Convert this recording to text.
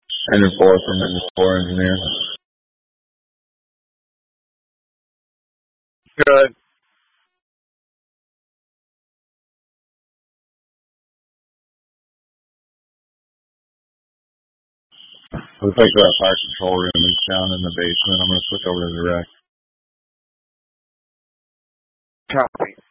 Engine 4 from Engine 4 engineer. Good. Looks like that fire control room is down in the basement. I'm going to switch over to the rec. Copy.